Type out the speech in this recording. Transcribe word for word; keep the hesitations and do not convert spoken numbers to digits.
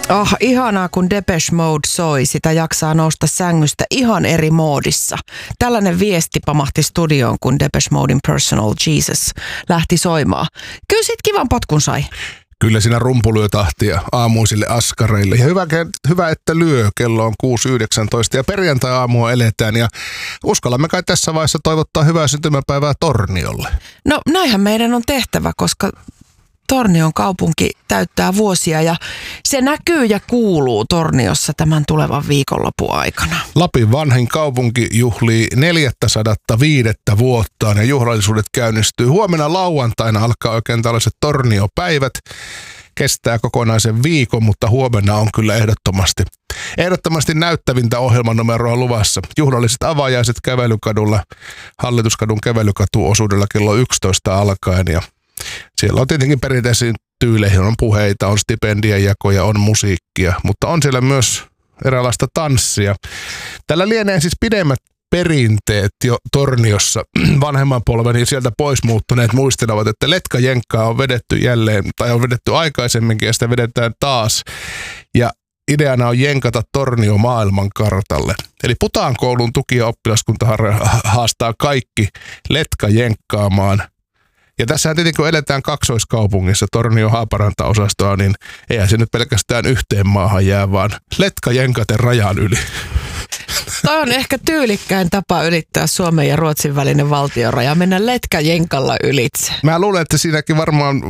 Oh, ihanaa, kun Depeche Mode soi. Sitä jaksaa nousta sängystä ihan eri moodissa. Tällainen viesti pamahti studioon, kun Depeche Modein Personal Jesus lähti soimaan. Kyllä sit kivan potkun sai. Kyllä siinä rumpu lyö tahtia aamuisille askareille. Ja hyvä, hyvä, että lyö. Kello on kuusi yhdeksäntoista ja perjantai-aamua eletään. Ja uskallamme kai tässä vaiheessa toivottaa hyvää syntymäpäivää Torniolle. No näinhän meidän on tehtävä, koska Tornion kaupunki täyttää vuosia ja se näkyy ja kuuluu Torniossa tämän tulevan viikonlopun aikana. Lapin vanhin kaupunki juhlii neljäsataaviisi vuottaan ja juhlallisuudet käynnistyy. Huomenna lauantaina alkaa oikein tällaiset Tornio-päivät. Kestää kokonaisen viikon, mutta huomenna on kyllä ehdottomasti, ehdottomasti näyttävintä ohjelmanumeroa luvassa. Juhlalliset avajaiset kävelykadulla, Hallituskadun kävelykatuosuudella kello yksitoista alkaen ja siellä on tietenkin perinteisiin tyyleihin, on puheita, on stipendien jakoja, on musiikkia, mutta on siellä myös eräänlaista tanssia. Tällä lienee siis pidemmät perinteet jo Torniossa. Vanhemman polven ja sieltä pois muuttuneet muistelevat, että letkajenkkaa on vedetty jälleen, tai on vedetty aikaisemminkin ja sitä vedetään taas. Ja ideana on jenkata Tornio maailmankartalle. Eli Putaan koulun tuki- ja oppilaskunta haastaa kaikki letkajenkkaamaan. Ja tässähän tietenkin, kun eletään kaksoiskaupungissa, Tornio-Haaparanta-osastoa, niin eihän se nyt pelkästään yhteen maahan jää, vaan letkajenkaten rajan yli. Tämä on ehkä tyylikkäin tapa ylittää Suomen ja Ruotsin välinen valtionraja, mennä letkajenkalla ylitse. Mä luulen, että siinäkin varmaan